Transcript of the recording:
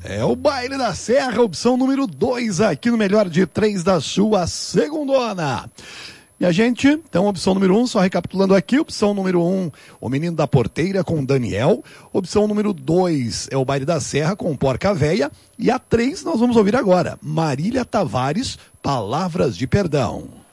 É o Baile da Serra, opção número 2 aqui no Melhor de 3 da sua segundona. E a gente, então, opção número 1, só recapitulando aqui, opção número 1, o Menino da Porteira com Daniel, opção número 2 é o Baile da Serra com Porca Véia, e a 3 nós vamos ouvir agora, Marília Tavares, Palavras de Perdão.